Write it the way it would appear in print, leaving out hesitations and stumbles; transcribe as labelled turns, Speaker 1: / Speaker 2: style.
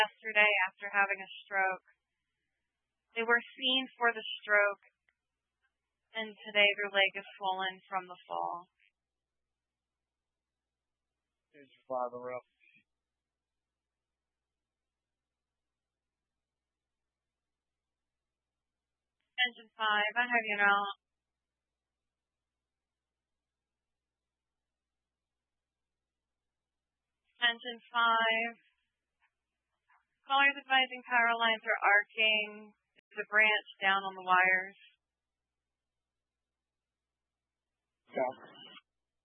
Speaker 1: yesterday after having a stroke. They were seen for the stroke, and today their leg is swollen from the fall.
Speaker 2: Here's your father up.
Speaker 1: Engine 5, I have you now. Engine 5. Callers advising power lines are arcing. There's a branch down on the wires.
Speaker 2: Yeah.